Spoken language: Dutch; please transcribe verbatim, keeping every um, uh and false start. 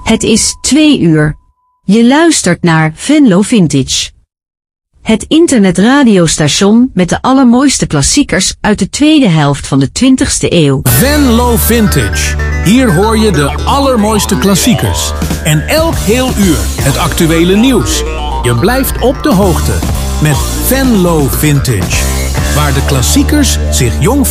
Het is twee uur. Je luistert naar Venlo Vintage. Het internetradiostation met de allermooiste klassiekers uit de tweede helft van de twintigste eeuw. Venlo Vintage. Hier hoor je de allermooiste klassiekers. En elk heel uur het actuele nieuws. Je blijft op de hoogte met Venlo Vintage. Waar de klassiekers zich jong